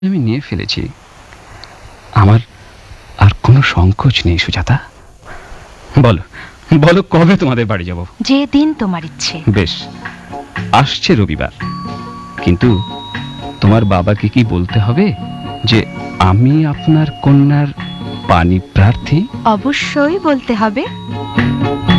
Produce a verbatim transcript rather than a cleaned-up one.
আমি নিয়ে ফেলেছি। আমার আর কোনো সংকোচ নেই সুজাতা। বলো বলো কবে তোমাদের বাড়ি যাব? যে দিন তোমার ইচ্ছে। বেশ, আসছে রবিবার। কিন্তু তোমার বাবাকে কি বলতে হবে যে আমি আপনার কন্যার পানি প্রার্থী? অবশ্যই বলতে হবে।